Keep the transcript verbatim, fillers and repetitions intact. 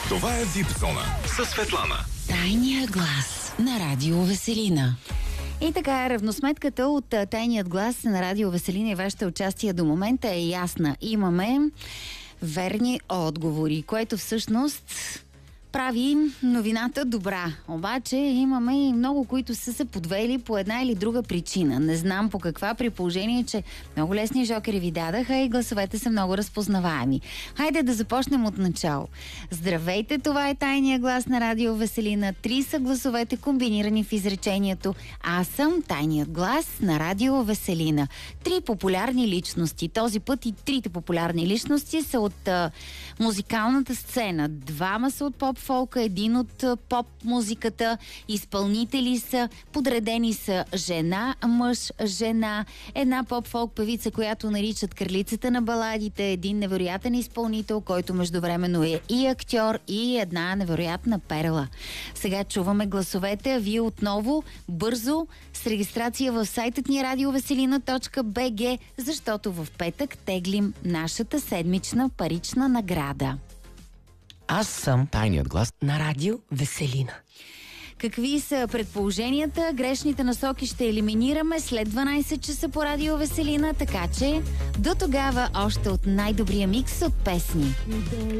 Това е Випзона със Светлана. Тайният глас на Радио Веселина. И така, равносметката от Тайният глас на Радио Веселина и вашето участие до момента е ясна. Имаме верни отговори, което всъщност прави новината добра. Обаче имаме и много, които са се подвели по една или друга причина. Не знам по каква, при положение, че много лесни жокери ви дадаха и гласовете са много разпознаваеми. Хайде да започнем от начало. Здравейте, това е Тайният глас на Радио Веселина. Три са гласовете, комбинирани в изречението "Аз съм Тайният глас на Радио Веселина". Три популярни личности. Този път и трите популярни личности са от а, музикалната сцена. Двама са от поп фолка, един от поп-музиката, изпълнители са, подредени са жена, мъж, жена, една поп-фолк певица, която наричат кралицата на баладите, един невероятен изпълнител, който междувременно е и актьор, и една невероятна перла. Сега чуваме гласовете, а вие отново бързо с регистрация в сайтът ни радиовеселина точка би джи, защото в петък теглим нашата седмична парична награда. Аз съм Тайният глас на Радио Веселина. Какви са предположенията? Грешните насоки ще елиминираме след дванайсет часа по Радио Веселина, така че до тогава още от най-добрия микс от песни.